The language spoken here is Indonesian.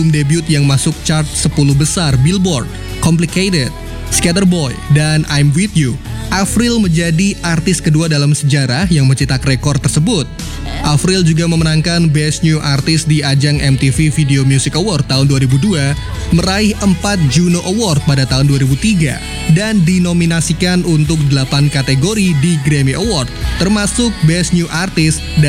debut yang masuk chart 10 besar Billboard, Complicated, Skater Boy, dan I'm With You. Avril menjadi artis kedua dalam sejarah yang mencetak rekor tersebut. Avril juga memenangkan Best New Artist di ajang MTV Video Music Award tahun 2002, meraih 4 Juno Award pada tahun 2003, dan dinominasikan untuk 8 kategori di Grammy Award, termasuk Best New Artist dan